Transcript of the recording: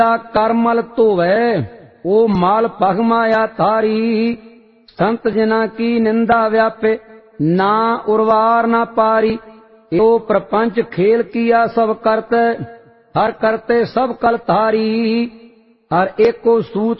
करमल धोवै ओ माल पगमाया थारी। संत जिना की निंदा व्यापे ना उर्वार ना पारी। यो प्रपंच खेल किया सब करते हर करते सब कल थारी। हर एको सूत